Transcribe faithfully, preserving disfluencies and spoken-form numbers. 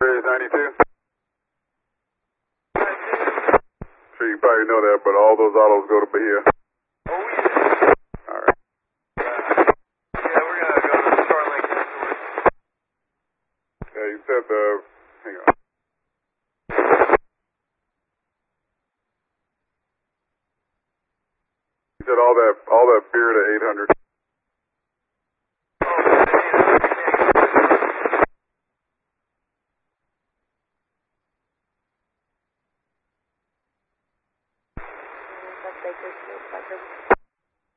ninety-two? Sure, you probably know that, but all those autos go to Bahia. Oh, yeah. All right. Yeah, we're going to go to the Starlink afterwards. Yeah, you said the, hang on. You said all that, all that beer to eight hundred.